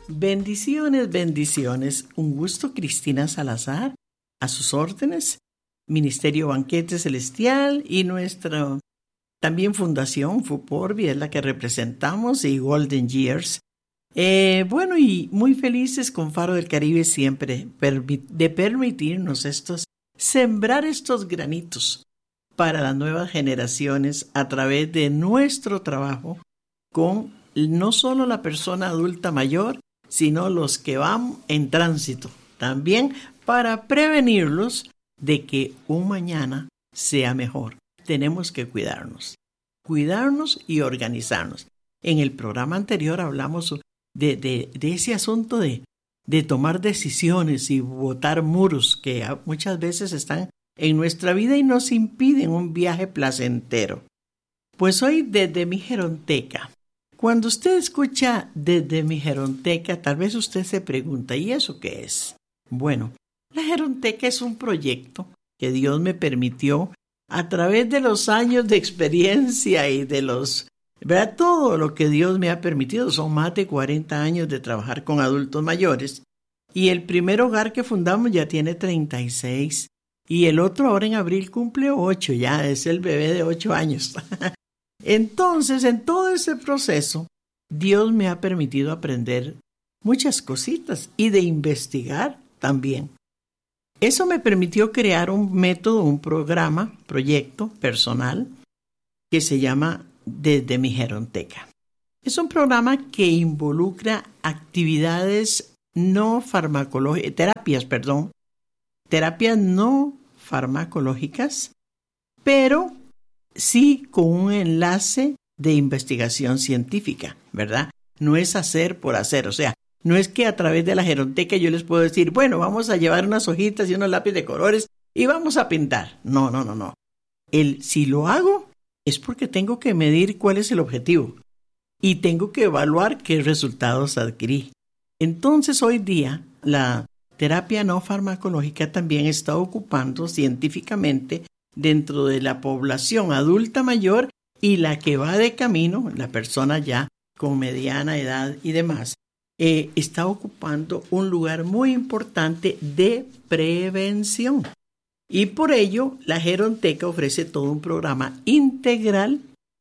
Bendiciones, bendiciones. Un gusto, Cristina Salazar, a sus órdenes. Ministerio Banquete Celestial y nuestra también fundación FUPORBI es la que representamos y Golden Years. Bueno, y muy felices con Faro del Caribe siempre de permitirnos sembrar estos granitos para las nuevas generaciones a través de nuestro trabajo con no solo la persona adulta mayor, sino los que van en tránsito, también para prevenirlos de que un mañana sea mejor. Tenemos que cuidarnos y organizarnos. En el programa anterior hablamos de ese asunto de tomar decisiones y botar muros que muchas veces están en nuestra vida y nos impiden un viaje placentero. Pues hoy desde mi geronteca. Cuando usted escucha desde mi geronteca, tal vez usted se pregunta, ¿y eso qué es? Bueno, la geronteca es un proyecto que Dios me permitió a través de los años de experiencia y de ¿verdad? Todo lo que Dios me ha permitido. Son más de 40 años de trabajar con adultos mayores. Y el primer hogar que fundamos ya tiene 36. Y el otro ahora en abril cumple 8, ya es el bebé de 8 años. Entonces, en todo ese proceso, Dios me ha permitido aprender muchas cositas y de investigar también. Eso me permitió crear un método, un proyecto personal que se llama Desde mi Geronteca. Es un programa que involucra actividades terapias no farmacológicas, pero sí con un enlace de investigación científica, ¿verdad? No es hacer por hacer, o sea, no es que a través de la geronteca yo les puedo decir, bueno, vamos a llevar unas hojitas y unos lápices de colores y vamos a pintar. No. Si lo hago es porque tengo que medir cuál es el objetivo y tengo que evaluar qué resultados adquirí. Entonces, hoy día, la terapia no farmacológica también está ocupando científicamente dentro de la población adulta mayor y la que va de camino, la persona ya con mediana edad y demás, está ocupando un lugar muy importante de prevención. Y por ello, la Geronteca ofrece todo un programa integral,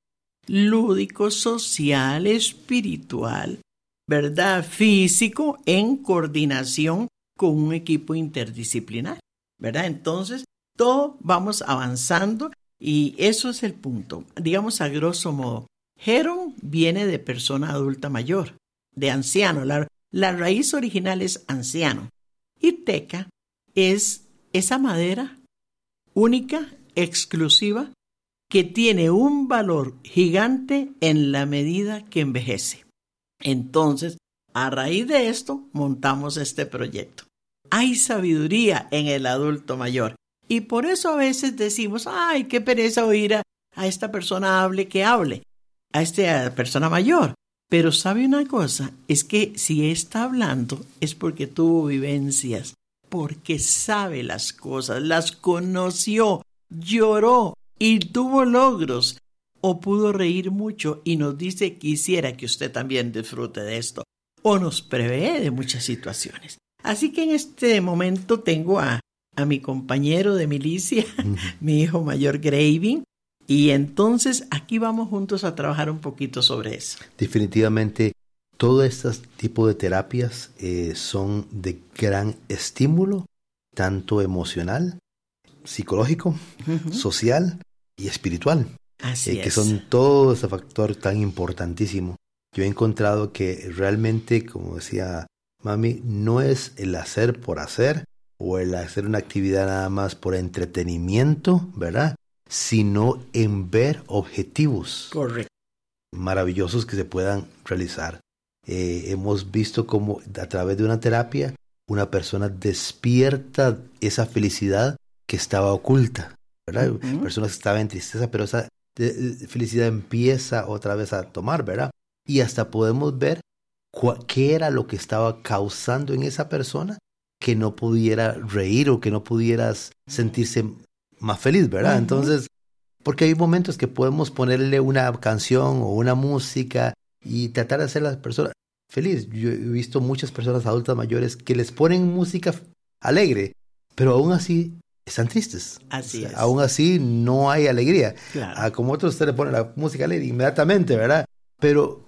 lúdico, social, espiritual, ¿verdad? Físico, en coordinación con un equipo interdisciplinar, ¿verdad? Entonces, todo vamos avanzando y eso es el punto. Digamos a grosso modo, Geron viene de persona adulta mayor, de anciano. La raíz original es anciano. Y teca es esa madera única, exclusiva, que tiene un valor gigante en la medida que envejece. Entonces, a raíz de esto, montamos este proyecto. Hay sabiduría en el adulto mayor. Y por eso a veces decimos, ay, qué pereza oír a esta persona que hable, a esta persona mayor. Pero sabe una cosa, es que si está hablando es porque tuvo vivencias, porque sabe las cosas, las conoció, lloró y tuvo logros. O pudo reír mucho y nos dice, quisiera que usted también disfrute de esto. O nos prevé de muchas situaciones. Así que en este momento tengo a mi compañero de milicia, mi hijo mayor Graving, y entonces aquí vamos juntos a trabajar un poquito sobre eso. Definitivamente, todo este tipo de terapias son de gran estímulo, tanto emocional, psicológico, social y espiritual. Así es. Que son todo ese factor tan importantísimo. Yo he encontrado que realmente, como decía Mami, no es el hacer por hacer o el hacer una actividad nada más por entretenimiento, ¿verdad? Sino en ver objetivos maravillosos que se puedan realizar. Hemos visto cómo a través de una terapia una persona despierta esa felicidad que estaba oculta, ¿verdad? Personas que estaban en tristeza, pero esa felicidad empieza otra vez a tomar, ¿verdad? Y hasta podemos ver qué era lo que estaba causando en esa persona que no pudiera reír o que no pudiera sentirse más feliz, ¿verdad? Entonces, porque hay momentos que podemos ponerle una canción o una música y tratar de hacer a la persona feliz. Yo he visto muchas personas adultas mayores que les ponen música alegre, pero aún así están tristes. Así es. Aún así no hay alegría. Claro. Como otros, usted le pone la música alegre inmediatamente, ¿verdad? Pero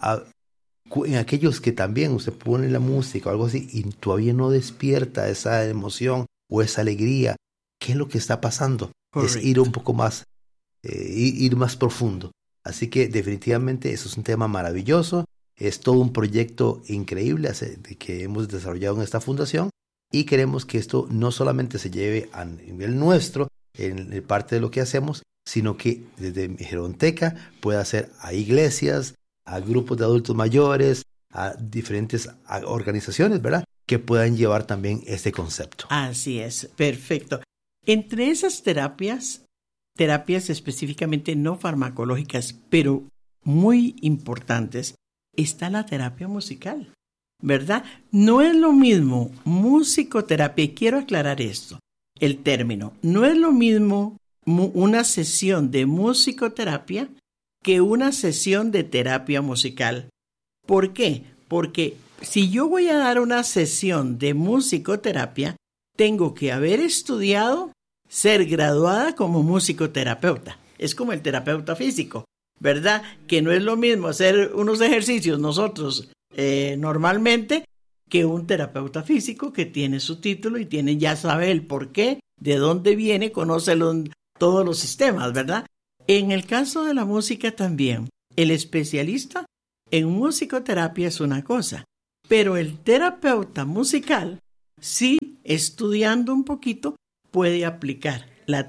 en aquellos que también usted pone la música o algo así y todavía no despierta esa emoción o esa alegría, ¿qué es lo que está pasando? Correcto. Es ir un poco más, ir más profundo. Así que definitivamente eso es un tema maravilloso, es todo un proyecto increíble que hemos desarrollado en esta fundación y queremos que esto no solamente se lleve a nivel nuestro, en parte de lo que hacemos, sino que desde Geronteca pueda ser a iglesias, a grupos de adultos mayores, a diferentes organizaciones, ¿verdad?, que puedan llevar también este concepto. Así es, perfecto. Entre esas terapias específicamente no farmacológicas, pero muy importantes, está la terapia musical, ¿verdad? No es lo mismo musicoterapia, y quiero aclarar esto, el término, no es lo mismo una sesión de musicoterapia que una sesión de terapia musical. ¿Por qué? Porque si yo voy a dar una sesión de musicoterapia, tengo que haber estudiado, ser graduada como musicoterapeuta. Es como el terapeuta físico, ¿verdad? Que no es lo mismo hacer unos ejercicios nosotros normalmente que un terapeuta físico que tiene su título y ya sabe el por qué, de dónde viene, conoce todos los sistemas, ¿verdad? En el caso de la música también, el especialista en musicoterapia es una cosa, pero el terapeuta musical, sí, estudiando un poquito, puede aplicar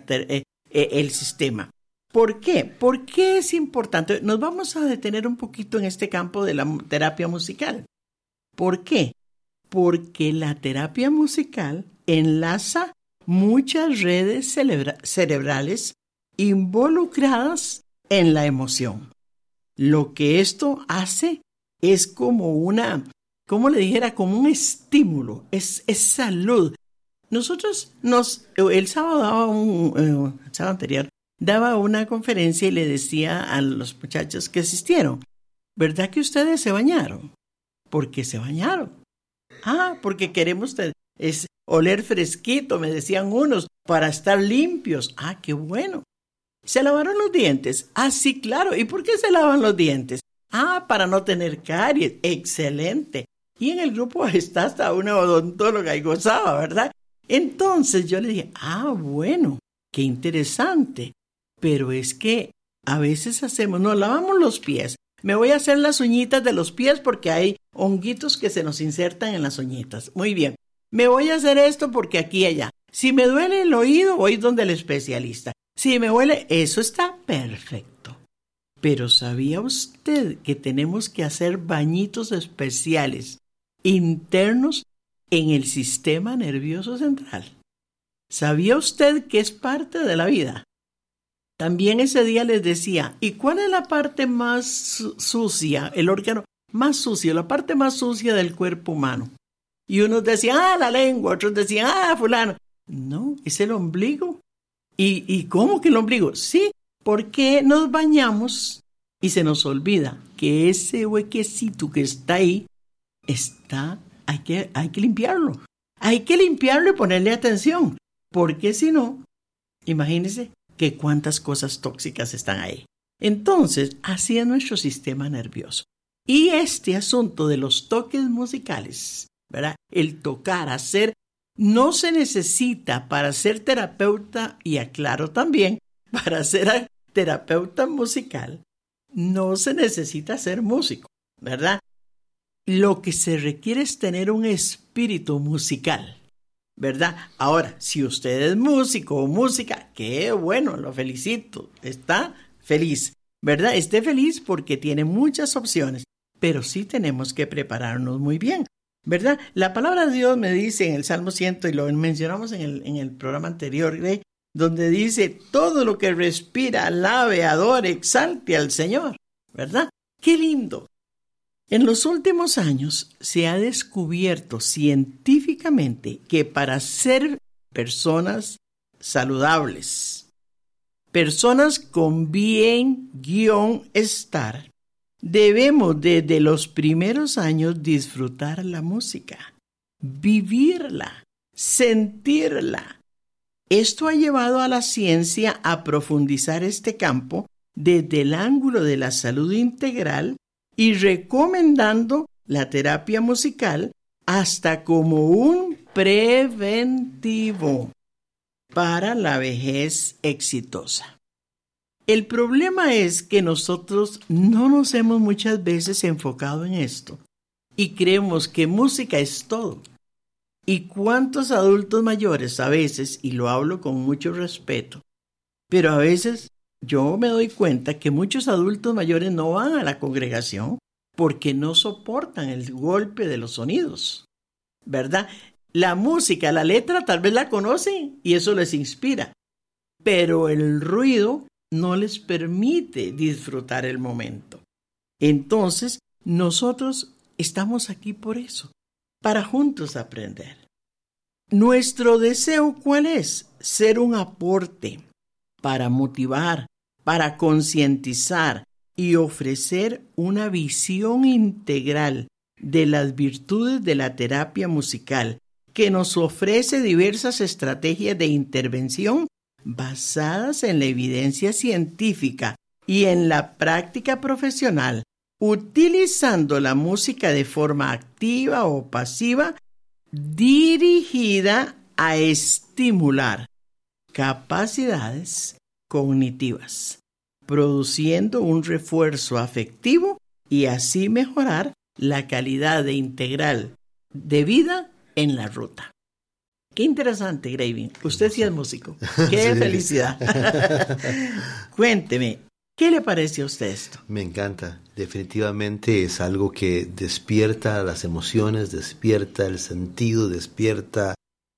el sistema. ¿Por qué? ¿Por qué es importante? Nos vamos a detener un poquito en este campo de la terapia musical. ¿Por qué? Porque la terapia musical enlaza muchas redes cerebrales involucradas en la emoción. Lo que esto hace es como como un estímulo, es salud. Nosotros el sábado anterior, daba una conferencia y le decía a los muchachos que asistieron, ¿verdad que ustedes se bañaron? ¿Por qué se bañaron? Porque queremos oler fresquito, me decían unos, para estar limpios. Qué bueno. ¿Se lavaron los dientes? Sí, claro. ¿Y por qué se lavan los dientes? Para no tener caries. Excelente. Y en el grupo está hasta una odontóloga y gozaba, ¿verdad? Entonces yo le dije, bueno, qué interesante. Pero es que a veces nos lavamos los pies. Me voy a hacer las uñitas de los pies porque hay honguitos que se nos insertan en las uñitas. Muy bien. Me voy a hacer esto porque aquí y allá. Si me duele el oído, voy donde el especialista. Si me duele, eso está perfecto. Pero ¿sabía usted que tenemos que hacer bañitos especiales internos en el sistema nervioso central? ¿Sabía usted que es parte de la vida? También ese día les decía, ¿y cuál es la parte más sucia, el órgano más sucio, la parte más sucia del cuerpo humano? Y unos decían, la lengua, otros decían, fulano. No, es el ombligo. ¿Y cómo que el ombligo? Sí, porque nos bañamos y se nos olvida que ese huequecito que está ahí, hay que limpiarlo. Hay que limpiarlo y ponerle atención, porque si no, imagínense que cuántas cosas tóxicas están ahí. Entonces, así es nuestro sistema nervioso. Y este asunto de los toques musicales, ¿verdad? El tocar, hacer, no se necesita para ser terapeuta, y aclaro también, para ser terapeuta musical, no se necesita ser músico, ¿verdad? Lo que se requiere es tener un espíritu musical, ¿verdad? Ahora, si usted es músico o música, qué bueno, lo felicito, está feliz, ¿verdad? Esté feliz porque tiene muchas opciones, pero sí tenemos que prepararnos muy bien, ¿verdad? La palabra de Dios me dice en el Salmo 100, y lo mencionamos en el programa anterior, donde dice, todo lo que respira, alabe, adore, exalte al Señor, ¿verdad? ¡Qué lindo! En los últimos años se ha descubierto científicamente que para ser personas saludables, personas con bienestar, Debemos desde los primeros años disfrutar la música, vivirla, sentirla. Esto ha llevado a la ciencia a profundizar este campo desde el ángulo de la salud integral y recomendando la terapia musical hasta como un preventivo para la vejez exitosa. El problema es que nosotros no nos hemos muchas veces enfocado en esto y creemos que música es todo. ¿Y cuántos adultos mayores a veces, y lo hablo con mucho respeto, pero a veces yo me doy cuenta que muchos adultos mayores no van a la congregación porque no soportan el golpe de los sonidos, ¿verdad? La música, la letra tal vez la conocen y eso les inspira, pero el ruido no les permite disfrutar el momento. Entonces, nosotros estamos aquí por eso, para juntos aprender. Nuestro deseo, ¿cuál es? Ser un aporte para motivar, para concientizar y ofrecer una visión integral de las virtudes de la terapia musical, que nos ofrece diversas estrategias de intervención basadas en la evidencia científica y en la práctica profesional, utilizando la música de forma activa o pasiva, dirigida a estimular capacidades cognitivas, produciendo un refuerzo afectivo y así mejorar la calidad de integral de vida en la ruta. Qué interesante, Graving. Usted sí es músico. ¡Qué felicidad! Cuénteme, ¿qué le parece a usted esto? Me encanta. Definitivamente es algo que despierta las emociones, despierta el sentido, despierta...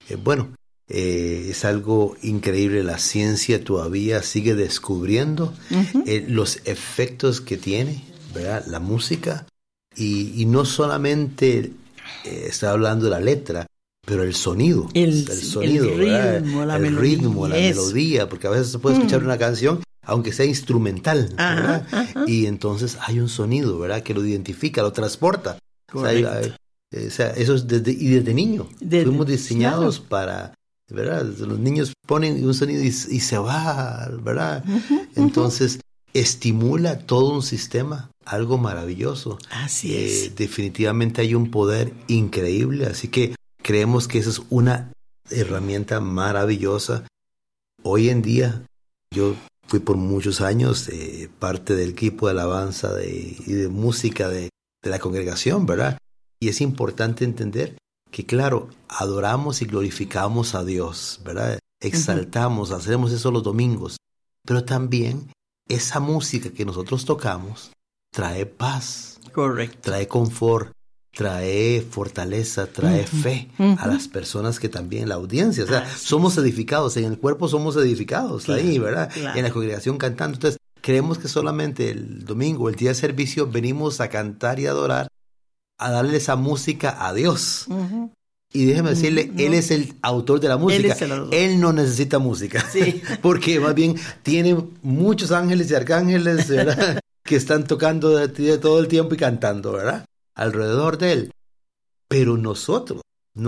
es algo increíble. La ciencia todavía sigue descubriendo los efectos que tiene, ¿verdad? La música. Y no solamente está hablando de la letra, pero el sonido, el sonido, el ritmo, la melodía, porque a veces se puede escuchar una canción, aunque sea instrumental, ¿verdad? Y entonces hay un sonido, ¿verdad? Que lo identifica, lo transporta. O sea, eso es desde niño. Fuimos diseñados para, ¿verdad? Los niños ponen un sonido y se va, ¿verdad? Entonces estimula todo un sistema, algo maravilloso. Así es. Definitivamente hay un poder increíble, así que creemos que esa es una herramienta maravillosa. Hoy en día, yo fui por muchos años parte del equipo de alabanza y de música de la congregación, ¿verdad? Y es importante entender que, claro, adoramos y glorificamos a Dios, ¿verdad? Exaltamos, hacemos eso los domingos, pero también esa música que nosotros tocamos trae paz, correcto, trae confort, trae fortaleza, trae fe a las personas que también, la audiencia, o sea, somos edificados, en el cuerpo somos edificados, claro, ahí, ¿verdad? Claro. En la congregación cantando. Entonces, creemos que solamente el domingo, el día de servicio, venimos a cantar y adorar, a darle esa música a Dios. Y déjeme decirle, Él es el autor de la música. Él no necesita música. Sí. Porque más bien tiene muchos ángeles y arcángeles, ¿verdad? Que están tocando de todo el tiempo y cantando, ¿verdad? Alrededor de Él. Pero nosotros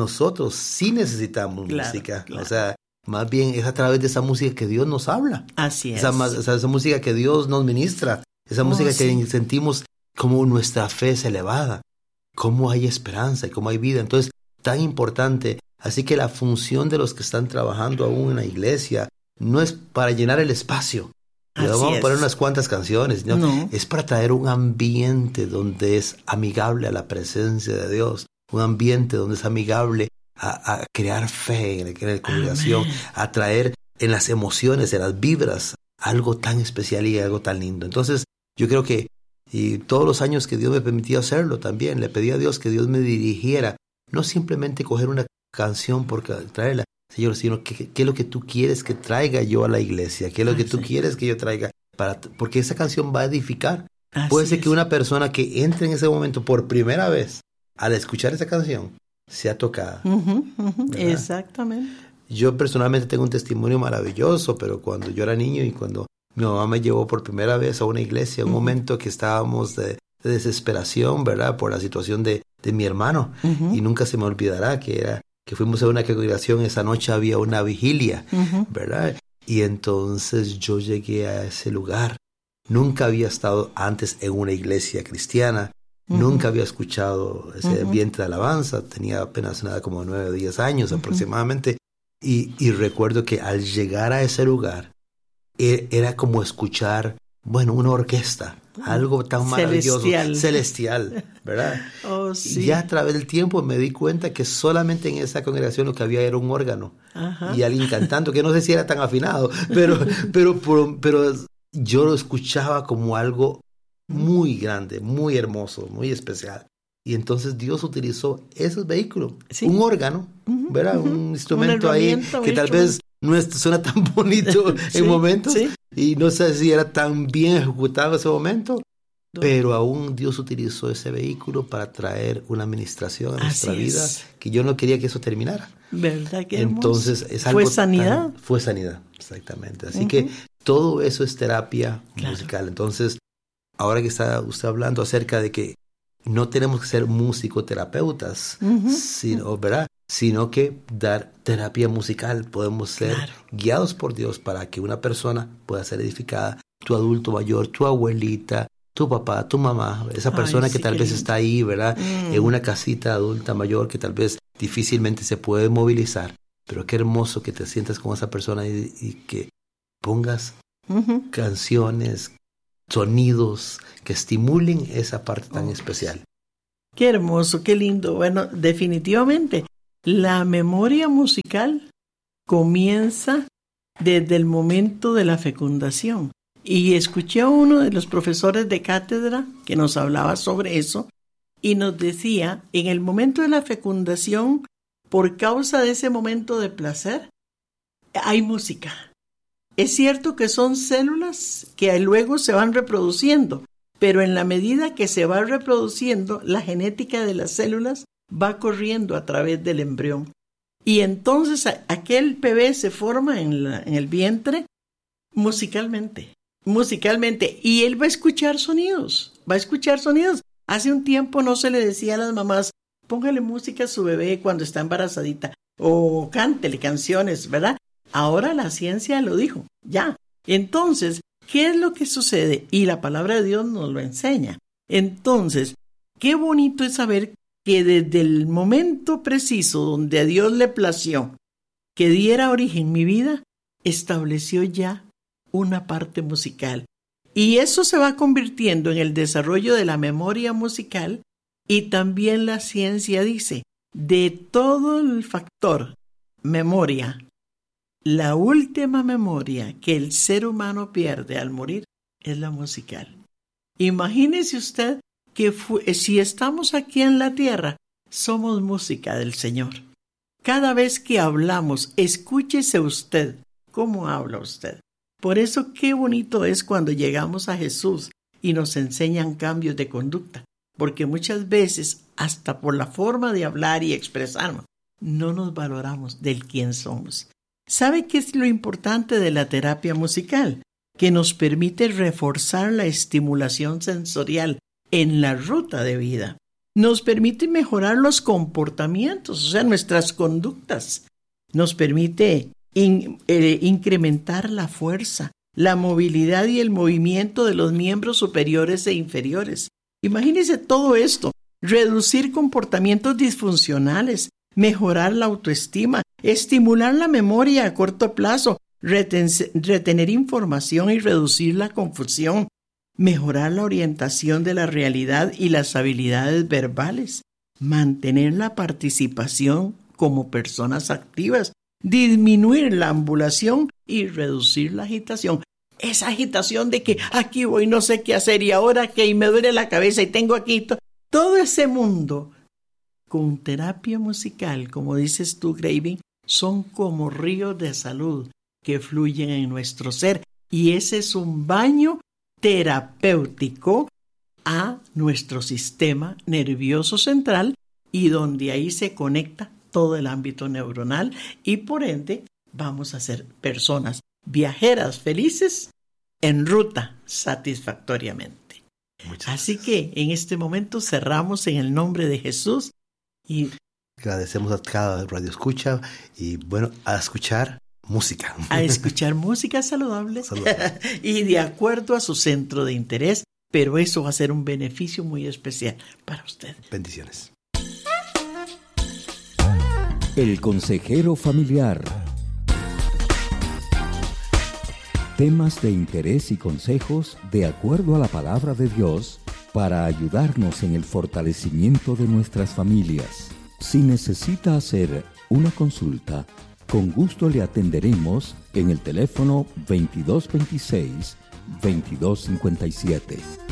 sí necesitamos música. Claro. O sea, más bien es a través de esa música que Dios nos habla. Así es. Esa música que Dios nos ministra. Esa música que sentimos como nuestra fe es elevada. Cómo hay esperanza y cómo hay vida. Entonces, tan importante. Así que la función de los que están trabajando aún en la iglesia no es para llenar el espacio. Vamos a poner unas cuantas canciones. No. Es para traer un ambiente donde es amigable a la presencia de Dios. Un ambiente donde es amigable a crear fe en la congregación. Amén. A traer en las emociones, en las vibras, algo tan especial y algo tan lindo. Entonces, yo creo que y todos los años que Dios me permitió hacerlo también, le pedí a Dios que Dios me dirigiera. No simplemente coger una canción por traerla, Señor, sino ¿qué es lo que tú quieres que traiga yo a la iglesia? ¿Qué es lo que tú quieres que yo traiga? Porque esa canción va a edificar. Puede ser que una persona que entre en ese momento por primera vez, al escuchar esa canción, sea tocada. Exactamente. Yo personalmente tengo un testimonio maravilloso, pero cuando yo era niño y cuando mi mamá me llevó por primera vez a una iglesia, un momento que estábamos de desesperación, ¿verdad? Por la situación de mi hermano. Y nunca se me olvidará que fuimos a una congregación, esa noche había una vigilia, ¿verdad? Y entonces yo llegué a ese lugar. Nunca había estado antes en una iglesia cristiana. Nunca había escuchado ese ambiente de alabanza. Tenía apenas nada como 9 o 10 años aproximadamente. Y recuerdo que al llegar a ese lugar, era como escuchar, una orquesta. Algo tan maravilloso. Celestial, ¿verdad? Oh, sí. Y ya a través del tiempo me di cuenta que solamente en esa congregación lo que había era un órgano. Y alguien cantando, que no sé si era tan afinado, pero yo lo escuchaba como algo muy grande, muy hermoso, muy especial. Y entonces Dios utilizó esos vehículos, un órgano, ¿verdad? Un instrumento ahí que tal vez no suena tan bonito en momentos. Y no sé si era tan bien ejecutado en ese momento, pero aún Dios utilizó ese vehículo para traer una administración a nuestra vida, que yo no quería que eso terminara. ¿Verdad? Qué Entonces es algo ¿Fue sanidad? Fue sanidad, exactamente. Así que todo eso es terapia musical. Entonces, ahora que está usted hablando acerca de que no tenemos que ser musicoterapeutas, sino que dar terapia musical. Podemos ser guiados por Dios para que una persona pueda ser edificada. Tu adulto mayor, tu abuelita, tu papá, tu mamá, esa persona que tal vez está ahí, ¿verdad? En una casita adulta mayor que tal vez difícilmente se puede movilizar. Pero qué hermoso que te sientas con esa persona y que pongas canciones, sonidos que estimulen esa parte tan especial. Qué hermoso, qué lindo. Bueno, definitivamente, la memoria musical comienza desde el momento de la fecundación. Y escuché a uno de los profesores de cátedra que nos hablaba sobre eso y nos decía, en el momento de la fecundación, por causa de ese momento de placer, hay música. Es cierto que son células que luego se van reproduciendo, pero en la medida que se va reproduciendo, la genética de las células va corriendo a través del embrión. Y entonces aquel bebé se forma en el vientre musicalmente. Y él va a escuchar sonidos. Hace un tiempo no se le decía a las mamás, póngale música a su bebé cuando está embarazadita, o cántele canciones, ¿verdad? Ahora la ciencia lo dijo, ya. Entonces, ¿qué es lo que sucede? Y la palabra de Dios nos lo enseña. Entonces, qué bonito es saber que desde el momento preciso donde a Dios le plació que diera origen mi vida, estableció ya una parte musical. Y eso se va convirtiendo en el desarrollo de la memoria musical, y también la ciencia dice, de todo el factor memoria, la última memoria que el ser humano pierde al morir es la musical. Imagínese usted que si estamos aquí en la tierra, somos música del Señor. Cada vez que hablamos, escúchese usted cómo habla usted. Por eso qué bonito es cuando llegamos a Jesús y nos enseñan cambios de conducta, porque muchas veces, hasta por la forma de hablar y expresarnos, no nos valoramos del quién somos. ¿Sabe qué es lo importante de la terapia musical? Que nos permite reforzar la estimulación sensorial en la ruta de vida. Nos permite mejorar los comportamientos, o sea, nuestras conductas. Nos permite incrementar la fuerza, la movilidad y el movimiento de los miembros superiores e inferiores. Imagínese todo esto. Reducir comportamientos disfuncionales, mejorar la autoestima, estimular la memoria a corto plazo, retener información y reducir la confusión, mejorar la orientación de la realidad y las habilidades verbales, mantener la participación como personas activas, disminuir la ambulación y reducir la agitación. Esa agitación de que aquí voy, no sé qué hacer y ahora que me duele la cabeza y tengo aquí todo ese mundo. Con terapia musical, como dices tú, Graving, son como ríos de salud que fluyen en nuestro ser, y ese es un baño terapéutico a nuestro sistema nervioso central, y donde ahí se conecta todo el ámbito neuronal, y por ende vamos a ser personas viajeras felices en ruta satisfactoriamente. Muchas Así gracias. que en este momento cerramos en el nombre de Jesús y Agradecemos a cada radio escucha y bueno, a escuchar música. a escuchar música saludable Saludable. y de acuerdo a su centro de interés, pero eso va a ser un beneficio muy especial para usted. Bendiciones. El consejero familiar. Temas de interés y consejos de acuerdo a la palabra de Dios para ayudarnos en el fortalecimiento de nuestras familias. Si necesita hacer una consulta, con gusto le atenderemos en el teléfono 2226-2257.